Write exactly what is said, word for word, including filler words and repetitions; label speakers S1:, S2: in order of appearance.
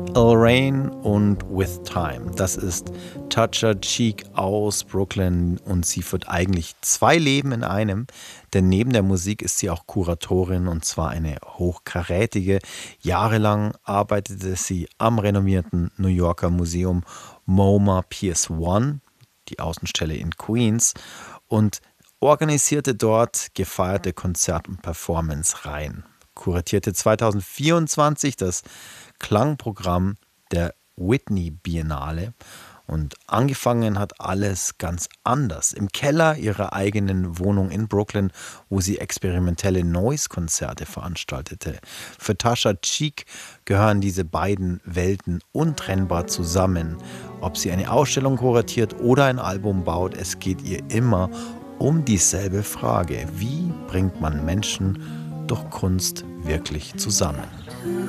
S1: Lorraine und With Time. Das ist Tasha Cheek aus Brooklyn und sie führt eigentlich zwei Leben in einem, denn neben der Musik ist sie auch Kuratorin und zwar eine hochkarätige. Jahrelang arbeitete sie am renommierten New Yorker Museum MoMA Piers One, die Außenstelle in Queens, und organisierte dort gefeierte Konzert- und Performance-Reihen. Kuratierte zweitausendvierundzwanzig das Klangprogramm der Whitney Biennale und angefangen hat alles ganz anders. Im Keller ihrer eigenen Wohnung in Brooklyn, wo sie experimentelle Noise-Konzerte veranstaltete. Für Tasha Cheek gehören diese beiden Welten untrennbar zusammen. Ob sie eine Ausstellung kuratiert oder ein Album baut, es geht ihr immer um dieselbe Frage. Wie bringt man Menschen durch Kunst wirklich zusammen?